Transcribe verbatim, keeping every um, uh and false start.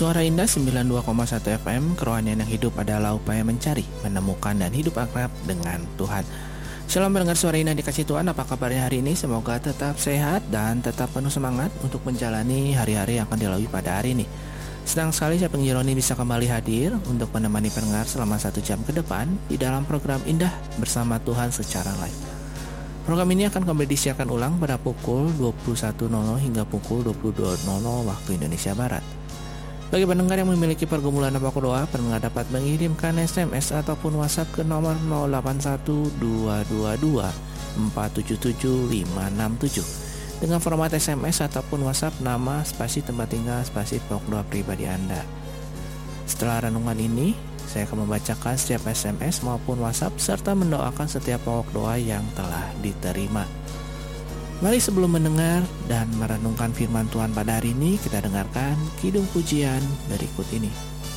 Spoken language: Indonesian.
Suara Indah sembilan puluh dua koma satu F M, kerohanian yang hidup adalah upaya mencari, menemukan, dan hidup akrab dengan Tuhan. Shalom pendengar Suara Indah dikasih Tuhan, apa kabarnya hari ini? Semoga tetap sehat dan tetap penuh semangat untuk menjalani hari-hari yang akan dilalui pada hari ini. Senang sekali saya Penginjil Roni bisa kembali hadir untuk menemani pendengar selama satu jam ke depan di dalam program Indah Bersama Tuhan secara live. Program ini akan kembali disiarkan ulang pada pukul dua puluh satu nol nol hingga pukul dua puluh dua nol nol waktu Indonesia Barat. Bagi pendengar yang memiliki pergumulan apa doa, pendengar dapat mengirimkan S M S ataupun WhatsApp ke nomor nol delapan satu dua dua dua empat tujuh tujuh lima enam tujuh dengan format S M S ataupun WhatsApp nama, spasi tempat tinggal, spasi pokok doa pribadi Anda. Setelah renungan ini, saya akan membacakan setiap S M S maupun WhatsApp serta mendoakan setiap pokok doa yang telah diterima. Mari sebelum mendengar dan merenungkan firman Tuhan pada hari ini, kita dengarkan kidung pujian berikut ini.